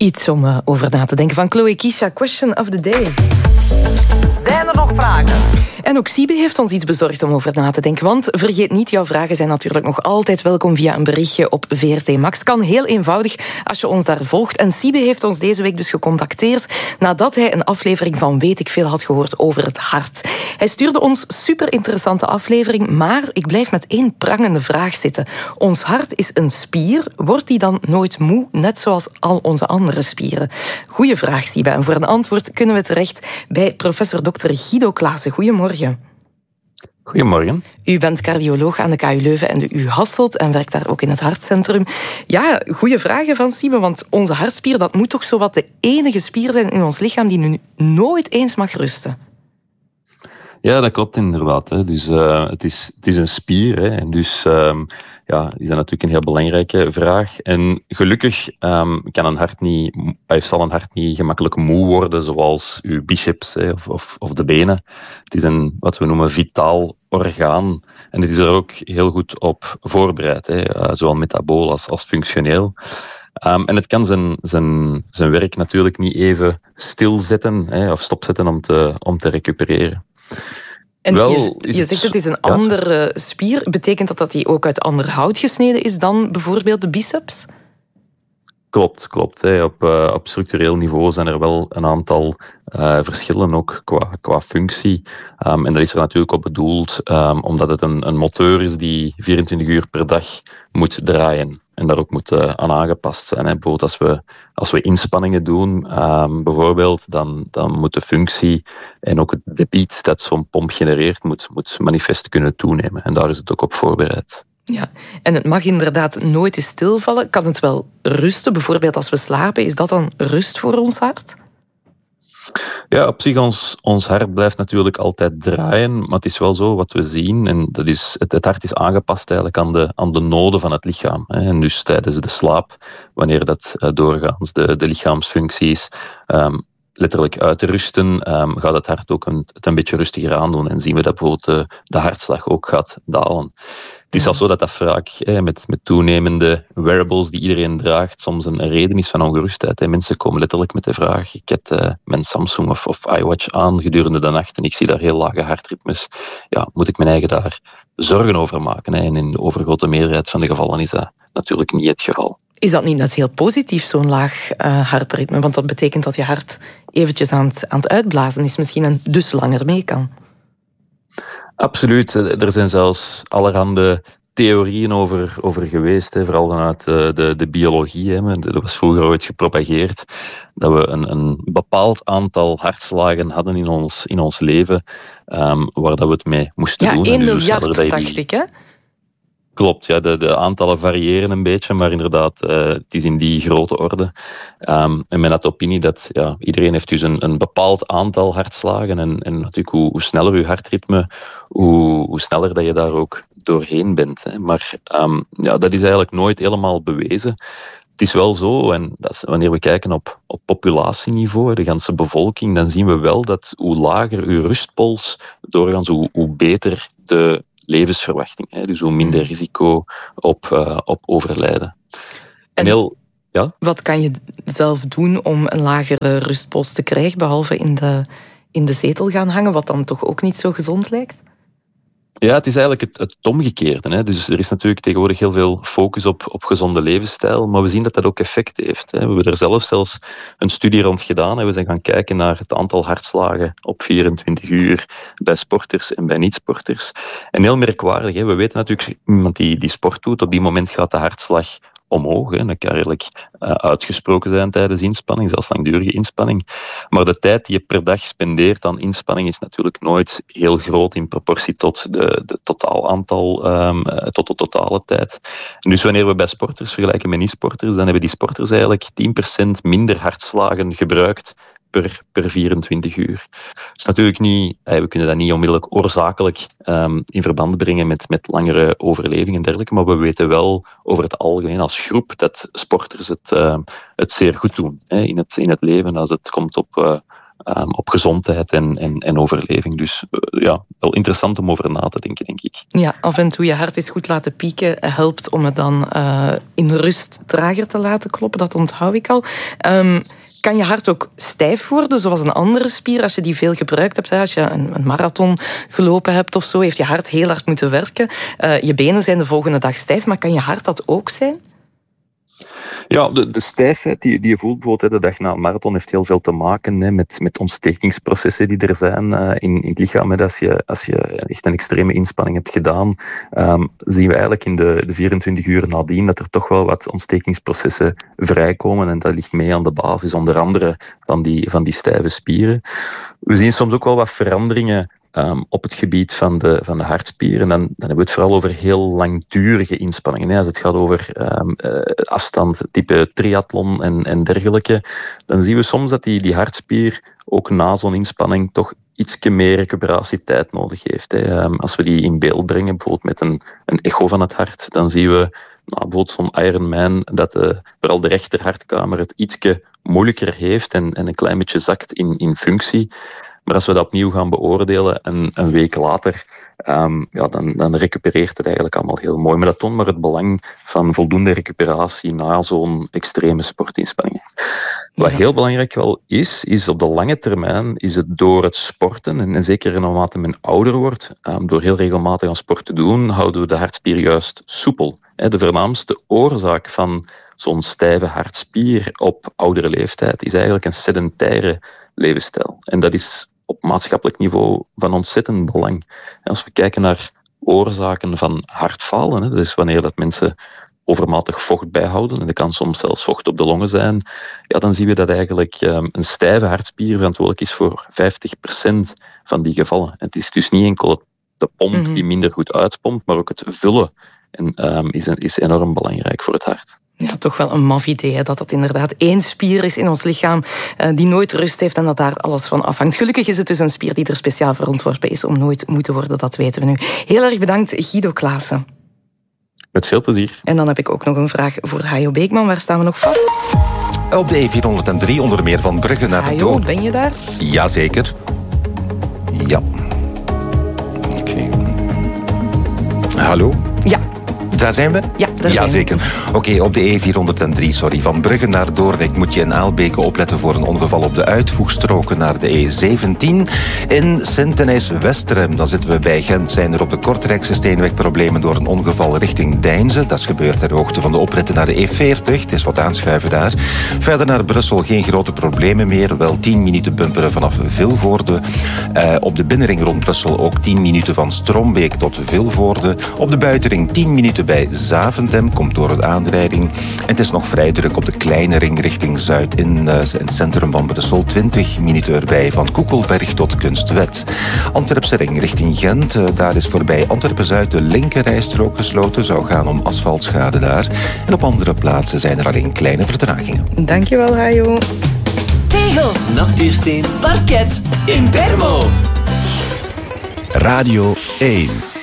Iets om over na te denken van Chloe Kisha, Question of the Day. Zijn er nog vragen? En ook Siebe heeft ons iets bezorgd om over na te denken. Want vergeet niet, jouw vragen zijn natuurlijk nog altijd welkom via een berichtje op VRT Max. Kan heel eenvoudig als je ons daar volgt. En Siebe heeft ons deze week dus gecontacteerd nadat hij een aflevering van Weet ik Veel had gehoord over het hart. Hij stuurde ons super interessante aflevering, maar ik blijf met één prangende vraag zitten. Ons hart is een spier. Wordt die dan nooit moe, net zoals al onze andere spieren? Goeie vraag, Siebe. En voor een antwoord kunnen we terecht bij professor Dr. Guido Klaassen. Goedemorgen. Goedemorgen. U bent cardioloog aan de KU Leuven en de U Hasselt en werkt daar ook in het hartcentrum. Ja, goede vragen van Siebe, want onze hartspier, dat moet toch zowat de enige spier zijn in ons lichaam die nu nooit eens mag rusten? Ja, dat klopt inderdaad. Hè. Dus het is een spier. Hè. En dus is dat natuurlijk een heel belangrijke vraag. En gelukkig zal een hart niet gemakkelijk moe worden, zoals uw biceps of de benen. Het is een, wat we noemen, vitaal orgaan. En het is er ook heel goed op voorbereid, hè. Zowel metabool als functioneel. En het kan zijn werk natuurlijk niet even stilzetten of stopzetten om te recupereren. En je zegt het is een andere spier. Betekent dat die ook uit ander hout gesneden is dan bijvoorbeeld de biceps? Klopt. Hè. Op structureel niveau zijn er wel een aantal verschillen ook qua functie. En dat is er natuurlijk op bedoeld omdat het een motor is die 24 uur per dag moet draaien. En daar ook moet aan aangepast zijn. Hè. Bijvoorbeeld als we inspanningen doen, bijvoorbeeld, dan moet de functie en ook het debiet dat zo'n pomp genereert, moet manifest kunnen toenemen. En daar is het ook op voorbereid. Ja, en het mag inderdaad nooit eens stilvallen. Kan het wel rusten? Bijvoorbeeld als we slapen, is dat dan rust voor ons hart? Ja, op zich, ons hart blijft natuurlijk altijd draaien, maar het is wel zo wat we zien, en dat is, het hart is aangepast eigenlijk aan de noden van het lichaam. Hè. En dus tijdens de slaap, wanneer dat doorgaans de lichaamsfuncties letterlijk uitrusten, gaat het hart ook het een beetje rustiger aandoen en zien we dat bijvoorbeeld de hartslag ook gaat dalen. Het is zelfs zo dat vaak met toenemende wearables die iedereen draagt soms een reden is van ongerustheid. Mensen komen letterlijk met de vraag, ik heb mijn Samsung of iWatch aan gedurende de nacht en ik zie daar heel lage hartritmes. Ja, moet ik mijn eigen daar zorgen over maken? En in de overgrote meerderheid van de gevallen is dat natuurlijk niet het geval. Is dat niet net heel positief, zo'n laag hartritme? Want dat betekent dat je hart eventjes aan het uitblazen is misschien en dus langer mee kan. Absoluut. Er zijn zelfs allerhande theorieën over geweest, vooral vanuit de biologie. Dat was vroeger ooit gepropageerd, dat we een bepaald aantal hartslagen hadden in ons leven, waar dat we het mee moesten doen. 1 miljard, dacht ik, hè? Klopt, ja, de aantallen variëren een beetje, maar inderdaad, het is in die grote orde. En men had de opinie dat iedereen heeft dus een bepaald aantal hartslagen en natuurlijk hoe sneller je hartritme, hoe sneller dat je daar ook doorheen bent. Hè. Maar dat is eigenlijk nooit helemaal bewezen. Het is wel zo, en dat is, wanneer we kijken op populatieniveau, de ganse bevolking, dan zien we wel dat hoe lager je rustpols doorgaans, hoe beter de levensverwachting. Hè? Dus hoe minder risico op overlijden. Wat kan je zelf doen om een lagere rustpols te krijgen, behalve in de zetel gaan hangen, wat dan toch ook niet zo gezond lijkt? Ja, het is eigenlijk het omgekeerde. Hè. Dus er is natuurlijk tegenwoordig heel veel focus op gezonde levensstijl, maar we zien dat dat ook effect heeft. Hè. We hebben er zelfs een studie rond gedaan en we zijn gaan kijken naar het aantal hartslagen op 24 uur bij sporters en bij niet-sporters. En heel merkwaardig, hè. We weten natuurlijk, iemand die sport doet, op die moment gaat de hartslag omhoog. Hè. Dat kan redelijk uitgesproken zijn tijdens inspanning, zelfs langdurige inspanning. Maar de tijd die je per dag spendeert aan inspanning is natuurlijk nooit heel groot in proportie tot de totaal aantal, tot de totale tijd. En dus wanneer we bij sporters vergelijken met niet-sporters, dan hebben die sporters eigenlijk 10% minder hartslagen gebruikt per 24 uur. Dus natuurlijk niet, we kunnen dat niet onmiddellijk oorzakelijk in verband brengen met langere overleving en dergelijke, maar we weten wel over het algemeen als groep dat sporters het zeer goed doen in het leven als het komt op op gezondheid en overleving. Dus wel interessant om over na te denken, denk ik. Ja, af en toe je hart eens goed laten pieken helpt om het dan in rust trager te laten kloppen. Dat onthoud ik al. Kan je hart ook stijf worden, zoals een andere spier, als je die veel gebruikt hebt? Als je een marathon gelopen hebt of zo, heeft je hart heel hard moeten werken. Je benen zijn de volgende dag stijf, maar kan je hart dat ook zijn? Ja, de stijfheid die je voelt bijvoorbeeld de dag na een marathon heeft heel veel te maken met ontstekingsprocessen die er zijn in het lichaam. Als je echt een extreme inspanning hebt gedaan, zien we eigenlijk in de 24 uur nadien dat er toch wel wat ontstekingsprocessen vrijkomen. En dat ligt mee aan de basis, onder andere van die stijve spieren. We zien soms ook wel wat veranderingen op het gebied van de hartspieren. Dan hebben we het vooral over heel langdurige inspanningen. Als het gaat over afstand type triathlon en dergelijke, dan zien we soms dat die hartspier ook na zo'n inspanning toch ietsje meer recuperatietijd nodig heeft. Als we die in beeld brengen, bijvoorbeeld met een echo van het hart, dan zien we bijvoorbeeld zo'n Ironman dat vooral de rechterhartkamer het ietsje moeilijker heeft en een klein beetje zakt in functie. Maar als we dat opnieuw gaan beoordelen een week later, dan recupereert het eigenlijk allemaal heel mooi. Maar dat toont maar het belang van voldoende recuperatie na zo'n extreme sportinspanning. Wat heel belangrijk wel is op de lange termijn, is het door het sporten, en zeker naarmate men ouder wordt, door heel regelmatig aan sport te doen, houden we de hartspier juist soepel. De voornaamste oorzaak van zo'n stijve hartspier op oudere leeftijd is eigenlijk een sedentaire levensstijl. En dat is op maatschappelijk niveau van ontzettend belang. Als we kijken naar oorzaken van hartfalen, dat is wanneer dat mensen overmatig vocht bijhouden, en dat kan soms zelfs vocht op de longen zijn, dan zien we dat eigenlijk een stijve hartspier verantwoordelijk is voor 50% van die gevallen. Het is dus niet enkel de pomp die minder goed uitpompt, maar ook het vullen is enorm belangrijk voor het hart. Ja, toch wel een maf idee, dat inderdaad één spier is in ons lichaam die nooit rust heeft en dat daar alles van afhangt. Gelukkig is het dus een spier die er speciaal voor ontworpen is om nooit moe te worden, dat weten we nu. Heel erg bedankt, Guido Klaassen. Met veel plezier. En dan heb ik ook nog een vraag voor Hajo Beekman. Waar staan we nog vast? Op de E403 onder meer van Brugge naar de Hajo, ben je daar? Jazeker. Ja. Oké. Hallo? Ja. Daar zijn we? Ja, daar zijn we. Zeker. Oké, op de E403, van Brugge naar Doornik moet je in Aalbeke opletten voor een ongeval op de uitvoegstroken naar de E17. In Sint-Denijs-Westerem, dan zitten we bij Gent, zijn er op de Kortrijkse Steenweg problemen door een ongeval richting Deinze. Dat is gebeurd ter hoogte van de opritten naar de E40. Het is wat aanschuiven daar. Verder naar Brussel geen grote problemen meer. Wel 10 minuten bumperen vanaf Vilvoorde. Op de binnenring rond Brussel ook 10 minuten van Strombeek tot Vilvoorde. Op de buitenring 10 minuten bij Zaventem, komt door de aanrijding. En het is nog vrij druk op de kleine ring richting Zuid in het centrum van Brussel. 20 minuten erbij van Koekelberg tot Kunstwet. Antwerpse ring richting Gent. Daar is voorbij Antwerpen-Zuid de linkerrijstrook gesloten. Zou gaan om asfaltschade daar. En op andere plaatsen zijn er alleen kleine vertragingen. Dankjewel, Hajo. Tegels, natuursteen, parket, in Bermo. Radio 1.